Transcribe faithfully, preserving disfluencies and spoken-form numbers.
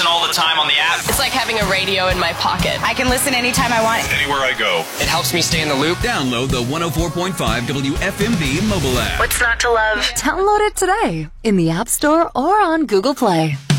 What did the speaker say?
listen all the time on the app. It's like having a radio in my pocket. I can listen anytime I want. Anywhere I go. It helps me stay in the loop. Download the one oh four point five W F M V mobile app. What's not to love? Download it today in the App Store or on Google Play.